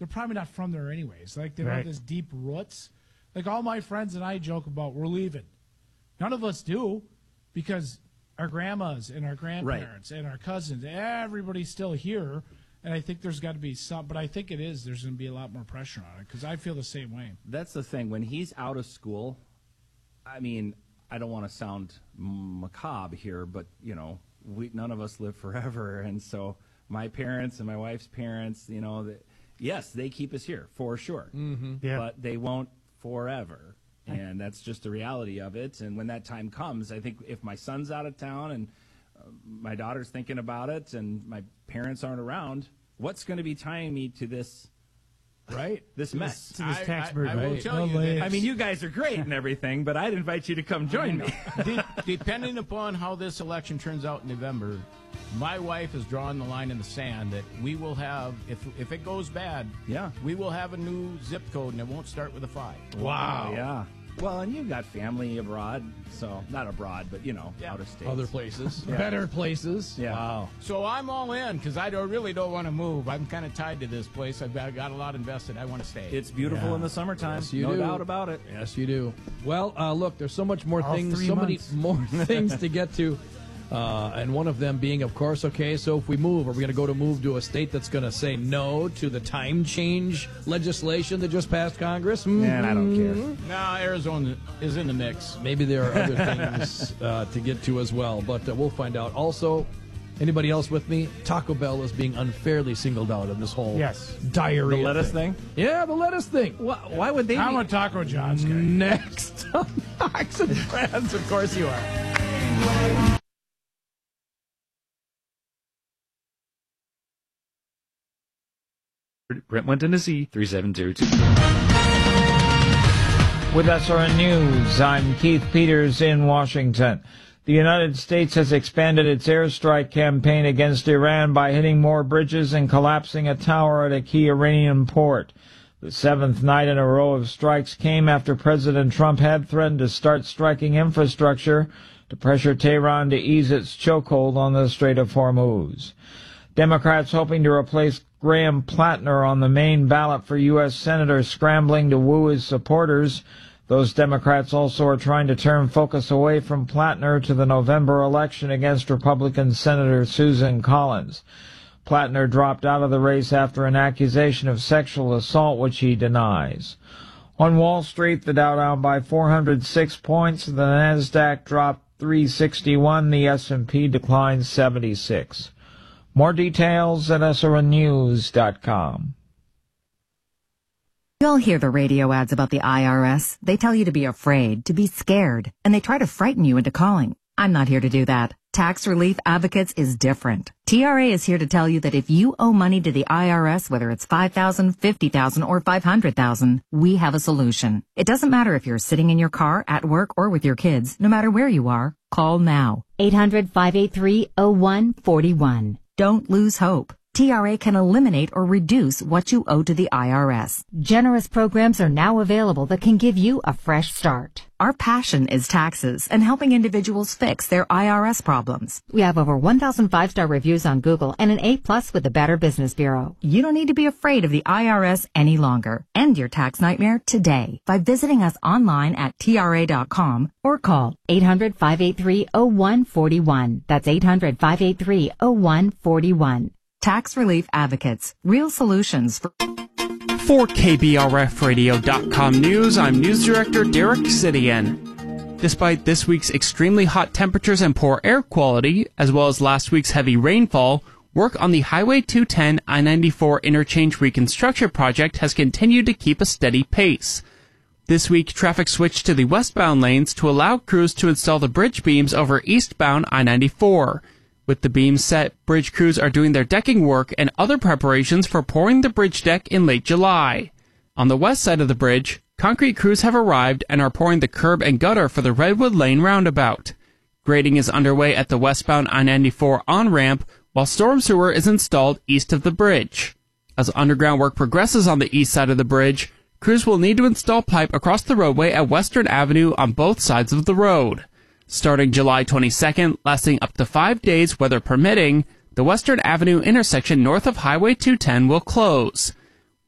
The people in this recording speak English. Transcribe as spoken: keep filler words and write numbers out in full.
probably not from there anyways. Like, they don't Right. have this deep roots. Like, all my friends and I joke about, we're leaving. None of us do, because our grandmas and our grandparents right. and our cousins, everybody's still here. And I think there's got to be some, but I think it is. There's going to be a lot more pressure on it, because I feel the same way. That's the thing. When he's out of school, I mean, I don't want to sound macabre here, but, you know, we none of us live forever. And so my parents and my wife's parents, you know, they, yes, they keep us here for sure. Mm-hmm. Yeah. But they won't forever. And that's just the reality of it. And when that time comes, I think if my son's out of town and uh, my daughter's thinking about it and my parents aren't around, what's going to be tying me to this, right? This mess. To this I, tax I, burden. I will Right. tell Oh, you late. that I mean, you guys are great and everything, but I'd invite you to come join me. de- depending upon how this election turns out in November, my wife has drawn the line in the sand that we will have, if if it goes bad, Yeah. we will have a new zip code, and it won't start with a five. Wow. Yeah. Well, and you've got family abroad, so not abroad, but, you know, Yeah. out of state. Other places. Yeah. Better places. Yeah. Wow. So I'm all in because I don't, really don't want to move. I'm kind of tied to this place. I've got, got a lot invested. I want to stay. It's beautiful Yeah. in the summertime. Yes, you no do. doubt about it. Yes, you do. Well, uh, look, there's so much more All things, three so months. many more things to get to. Uh, and one of them being, of course, okay, so if we move, are we going to go to move to a state that's going to say no to the time change legislation that just passed Congress? Mm-hmm. Man, I don't care. no, Arizona is in the mix. Maybe there are other things uh, to get to as well, but uh, we'll find out. Also, anybody else with me? Taco Bell is being unfairly singled out in this whole Yes. diarrhea The lettuce thing? Yeah, the lettuce thing. Why, why would they I'm be? a Taco John's guy. Next on Fox and Friends, of course you are. Brentwood, Tennessee, three seven zero two. With S R N News, I'm Keith Peters in Washington. The United States has expanded its airstrike campaign against Iran by hitting more bridges and collapsing a tower at a key Iranian port. The seventh night in a row of strikes came after President Trump had threatened to start striking infrastructure to pressure Tehran to ease its chokehold on the Strait of Hormuz. Democrats hoping to replace Graham Plattner on the main ballot for U S Senator scrambling to woo his supporters. Those Democrats also are trying to turn focus away from Plattner to the November election against Republican Senator Susan Collins. Plattner dropped out of the race after an accusation of sexual assault, which he denies. On Wall Street, the Dow down by four hundred six points, the Nasdaq dropped three sixty-one, the S and P declined seventy-six. More details at S R N news dot com. We all hear the radio ads about the I R S. They tell you to be afraid, to be scared, and they try to frighten you into calling. I'm not here to do that. Tax Relief Advocates is different. T R A is here to tell you that if you owe money to the I R S, whether it's five thousand dollars, fifty thousand dollars, or five hundred thousand dollars, we have a solution. It doesn't matter if you're sitting in your car, at work, or with your kids. No matter where you are, call now. eight hundred, five eight three, oh one four one. Don't lose hope. T R A can eliminate or reduce what you owe to the I R S. Generous programs are now available that can give you a fresh start. Our passion is taxes and helping individuals fix their I R S problems. We have over one thousand five-star reviews on Google and an A plus with the Better Business Bureau. You don't need to be afraid of the I R S any longer. End your tax nightmare today by visiting us online at T R A dot com or call eight hundred, five eight three, oh one four one. That's eight hundred, five eight three, oh one four one. Tax Relief Advocates. Real solutions for... For K B R F radio dot com News, I'm News Director Derek Sidian. Despite this week's extremely hot temperatures and poor air quality, as well as last week's heavy rainfall, work on the Highway two ten I ninety-four interchange reconstruction project has continued to keep a steady pace. This week, traffic switched to the westbound lanes to allow crews to install the bridge beams over eastbound I ninety-four. With the beams set, bridge crews are doing their decking work and other preparations for pouring the bridge deck in late July. On the west side of the bridge, concrete crews have arrived and are pouring the curb and gutter for the Redwood Lane roundabout. Grading is underway at the westbound I ninety-four on-ramp, while storm sewer is installed east of the bridge. As underground work progresses on the east side of the bridge, crews will need to install pipe across the roadway at Western Avenue on both sides of the road. Starting July twenty-second, lasting up to five days, weather permitting, the Western Avenue intersection north of Highway two ten will close.